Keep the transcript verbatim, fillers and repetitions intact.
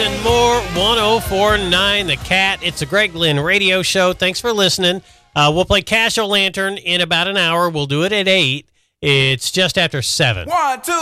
and more. one oh four point nine The Cat. It's a Greg Lynn radio show. Thanks for listening. Uh, we'll play Cash O' Lantern in about an hour. We'll do it at eight. It's just after seven. One, two.